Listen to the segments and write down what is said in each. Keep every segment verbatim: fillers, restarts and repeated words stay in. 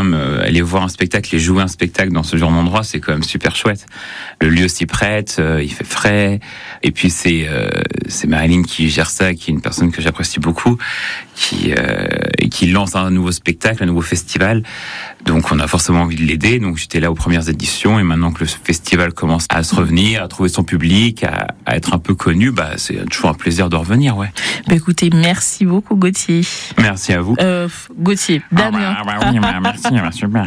bien me, aller voir un spectacle et jouer un spectacle dans ce genre d'endroit, c'est quand même super chouette. Le lieu s'y prête, euh, il fait frais, et puis c'est euh, c'est Marilyn qui gère ça, qui est une personne que j'apprécie beaucoup, qui euh, et qui lance un nouveau spectacle, un nouveau festival. Donc on a forcément envie de l'aider. Donc j'étais là aux premières éditions, et maintenant que le festival commence à se revenir, à trouver son public, à, à être un peu connu, bah c'est toujours un plaisir de revenir, ouais. Bah écoutez, merci beaucoup Gauthier. Merci à vous. Euh, Gauthier, Damien. Ah bah, ah bah oui, bah, merci, bah, super.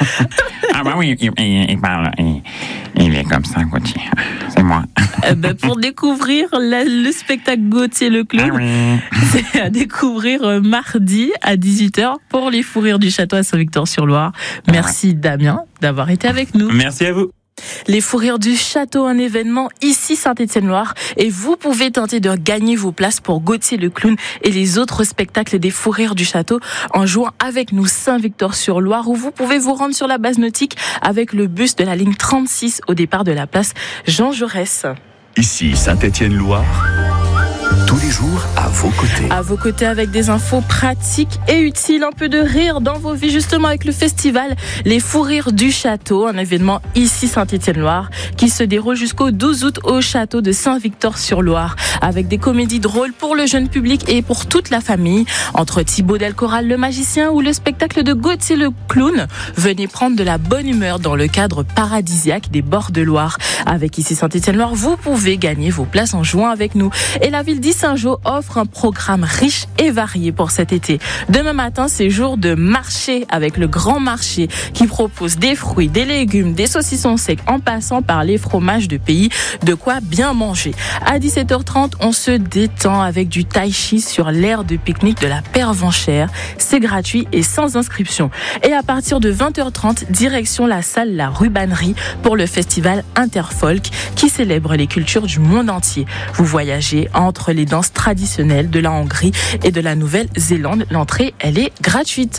Ah bah oui, il, il, il parle, il, il est comme ça, Gauthier. C'est moi. Euh, bah, pour découvrir la, le spectacle Gauthier le clown, ah oui. C'est à découvrir euh, mardi à dix-huit heures pour les fous rires du château à Saint-Victor-sur-Loire. Merci ouais. Damien d'avoir été avec nous. Merci à vous. Les fous rires du château, un événement ici Saint-Étienne-Loire, et vous pouvez tenter de gagner vos places pour Gauthier le clown et les autres spectacles des fous rires du château en jouant avec nous Saint-Victor-sur-Loire, où vous pouvez vous rendre sur la base nautique avec le bus de la ligne trente-six au départ de la place Jean Jaurès. Ici Saint-Étienne-Loire, tous les jours à vos côtés. À vos côtés avec des infos pratiques et utiles, un peu de rire dans vos vies, justement avec le festival Les Fous Rires du Château, un événement ici Saint-Étienne-Loire qui se déroule jusqu'au douze août au château de Saint-Victor-sur-Loire, avec des comédies drôles pour le jeune public et pour toute la famille, entre Thibaut Delcoral le magicien ou le spectacle de Gauthier le clown. Venez prendre de la bonne humeur dans le cadre paradisiaque des bords de Loire. Avec ici Saint-Étienne-Loire, vous pouvez gagner vos places en jouant avec nous. Et la ville d'Issingeaux offre un programme riche et varié pour cet été. Demain matin, c'est jour de marché avec le Grand Marché qui propose des fruits, des légumes, des saucissons secs en passant par les fromages de pays, de quoi bien manger. À dix-sept heures trente, on se détend avec du tai chi sur l'aire de pique-nique de la Pervenchère. C'est gratuit et sans inscription. Et à partir de vingt heures trente, direction la salle La Rubannerie pour le festival Interfolk qui célèbre les cultures du monde entier. Vous voyagez entre les danses traditionnelles de la Hongrie et de la Nouvelle-Zélande. L'entrée, elle est gratuite.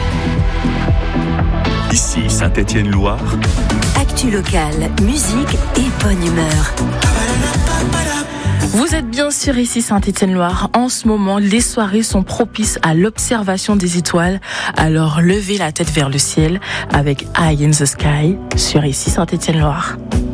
Ici Saint-Étienne-Loire. Actu locale, musique et bonne humeur. Vous êtes bien sûr ici Saint-Étienne-Loire. En ce moment, les soirées sont propices à l'observation des étoiles. Alors levez la tête vers le ciel avec Eye in the Sky sur ici Saint-Étienne-Loire.